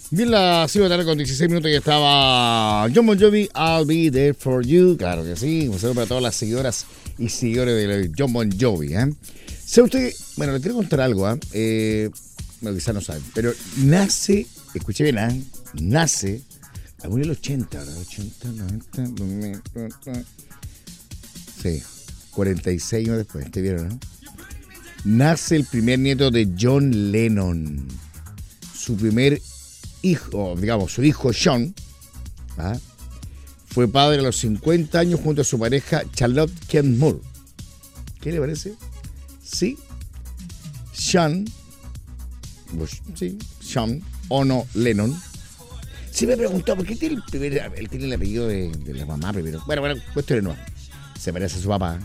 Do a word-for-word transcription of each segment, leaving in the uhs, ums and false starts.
Bien, la cinco de la tarde con dieciséis minutos y estaba Jon Bon Jovi, I'll Be There For You. Claro que sí, un saludo para todas las seguidoras y seguidores de Jon Bon Jovi. ¿eh? ¿Sabe usted? Bueno, le quiero contar algo. ¿eh? Eh, bueno, quizás no saben, pero nace, escuché bien, ¿eh? nace, a murió el ochenta, ¿verdad? ochenta, noventa, sí, cuarenta y seis años después, ¿te vieron, no? Nace el primer nieto de John Lennon. Su primer hijo, digamos, su hijo Sean, ¿ah? fue padre a los cincuenta años junto a su pareja Charlotte Kenmure. ¿Qué le parece? Sí. Sean, pues, sí, Sean Ono Lennon. Sí me preguntó, ¿por qué tiene el, primer, él tiene el apellido de, de la mamá primero? Bueno, bueno, cuestión de nuevo. Se parece a su papá.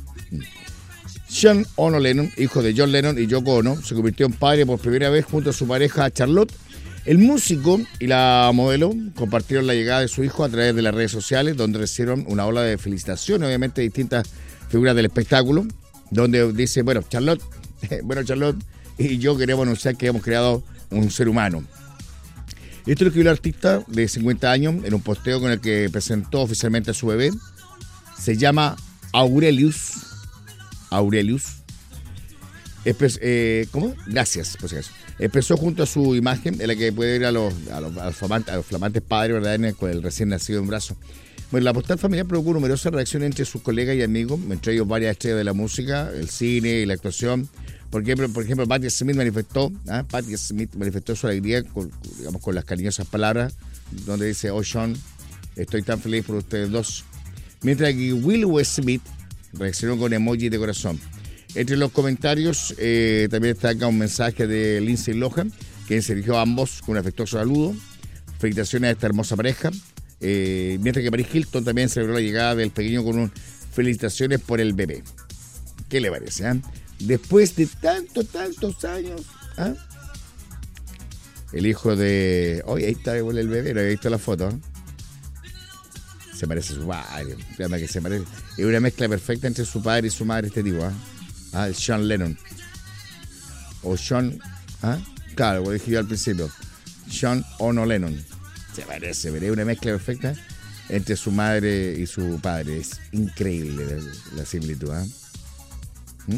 Sean Ono Lennon, hijo de John Lennon y Yoko Ono, se convirtió en padre por primera vez junto a su pareja Charlotte. El músico y la modelo compartieron la llegada de su hijo a través de las redes sociales, donde recibieron una ola de felicitaciones, obviamente distintas figuras del espectáculo, donde dice, bueno, Charlotte, bueno, Charlotte y yo queremos anunciar que hemos creado un ser humano. Esto lo escribió el artista de cincuenta años en un posteo con el que presentó oficialmente a su bebé. Se llama Aurelius. Aurelius. Expres, eh, ¿Cómo? Gracias, por si acaso. Expresó junto a su imagen en la que puede ver a los, a los, a los, flamantes, a los flamantes padres, ¿verdad? Con el recién nacido en brazos. Bueno, la postal familiar provocó numerosas reacciones entre sus colegas y amigos, entre ellos varias estrellas de la música, el cine y la actuación. Por ejemplo, por ejemplo Patti Smith manifestó, ¿eh? Patti Smith manifestó su alegría con, digamos, con las cariñosas palabras, donde dice, oh Sean, estoy tan feliz por ustedes dos. Mientras que Will Smith reaccionó con emoji de corazón. Entre los comentarios eh, también destaca un mensaje de Lindsay Lohan, que se dirigió a ambos con un afectuoso saludo. Felicitaciones a esta hermosa pareja. Eh, mientras que Paris Hilton también celebró la llegada del pequeño con un felicitaciones por el bebé. ¿Qué le parece? Eh? Después de tantos, tantos años, ¿eh? el hijo de... Oye, ahí está el bebé, ¿no he visto la foto? ¿eh? Se parece a su padre. Que se parece. Es una mezcla perfecta entre su padre y su madre, este tipo. ¿eh? Ah, el Sean Lennon. O Sean... ¿ah? Claro, lo dije yo al principio. Sean Ono Lennon. Se parece, pero es una mezcla perfecta entre su madre y su padre. Es increíble la, la similitud. ¿eh? ¿Mm?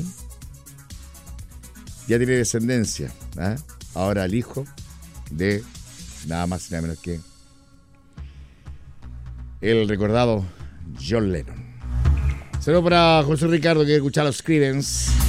Ya tiene descendencia. ¿eh? Ahora el hijo de nada más y nada menos que el recordado John Lennon. Saludos para José Ricardo, que escucha los Creedence.